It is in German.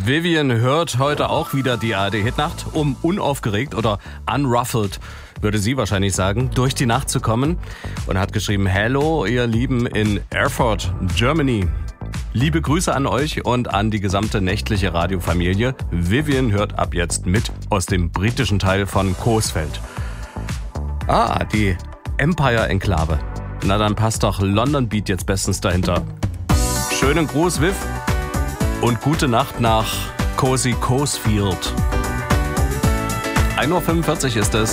Vivian hört heute auch wieder die ARD-Hitnacht, um unaufgeregt oder unruffled, würde sie wahrscheinlich sagen, durch die Nacht zu kommen. Und hat geschrieben, Hello, ihr Lieben in Erfurt, Germany. Liebe Grüße an euch und an die gesamte nächtliche Radiofamilie. Vivian hört ab jetzt mit aus dem britischen Teil von Coesfeld. Die Empire-Enklave. Na, dann passt doch London Beat jetzt bestens dahinter. Schönen Gruß, Viv. Und gute Nacht nach Cozy Coesfield. 1:45 Uhr ist es.